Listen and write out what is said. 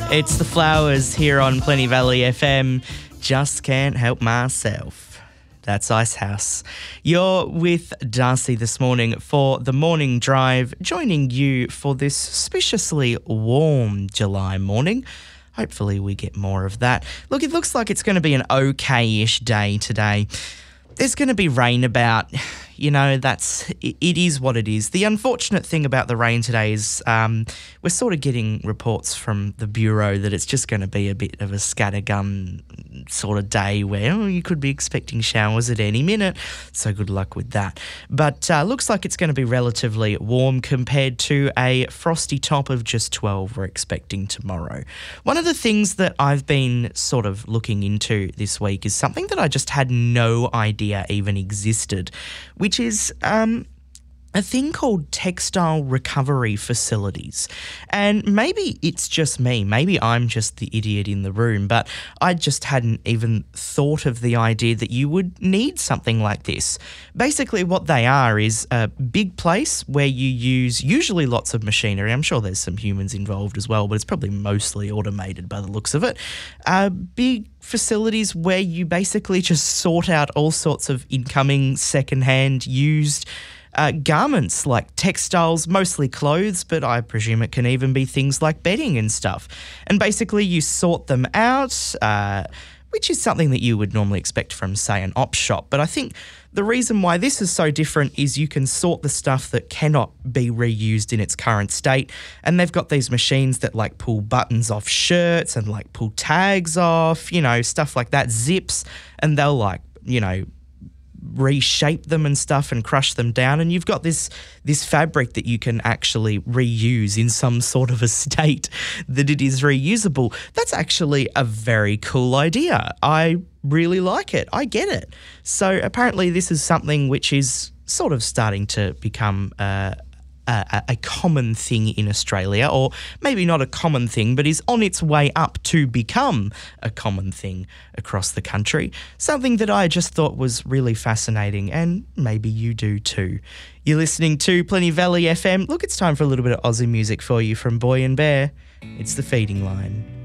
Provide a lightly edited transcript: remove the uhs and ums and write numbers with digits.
It's the Flowers here on Plenty Valley FM. Just can't help myself. That's Icehouse. You're with Darcy this morning for the morning drive, joining you for this suspiciously warm July morning. Hopefully we get more of that. Look, it looks like it's going to be an okay-ish day today. There's going to be rain about, it is what it is. The unfortunate thing about the rain today is we're sort of getting reports from the Bureau that it's just going to be a bit of a scattergun sort of day where you could be expecting showers at any minute. So good luck with that. But looks like it's going to be relatively warm compared to a frosty top of just 12 we're expecting tomorrow. One of the things that I've been sort of looking into this week is something that I just had no idea even existed, which is a thing called textile recovery facilities. And maybe it's just me, maybe I'm just the idiot in the room, but I just hadn't even thought of the idea that you would need something like this. Basically what they are is a big place where you use usually lots of machinery. I'm sure there's some humans involved as well, but it's probably mostly automated by the looks of it. Big facilities where you basically just sort out all sorts of incoming, secondhand, used garments like textiles, mostly clothes, but I presume it can even be things like bedding and stuff. And basically you sort them out, which is something that you would normally expect from, say, an op shop. But I think the reason why this is so different is you can sort the stuff that cannot be reused in its current state. And they've got these machines that like pull buttons off shirts and like pull tags off, stuff like that, zips, and they'll like, reshape them and stuff and crush them down, and you've got this fabric that you can actually reuse in some sort of a state that it is reusable. That's actually a very cool idea. I really like it. I get it. So apparently this is something which is sort of starting to become a common thing in Australia, or maybe not a common thing, but is on its way up to become a common thing across the country. Something that I just thought was really fascinating, and maybe you do too. You're listening to Plenty Valley FM. Look, it's time for a little bit of Aussie music for you from Boy and Bear. It's The Feeding Line.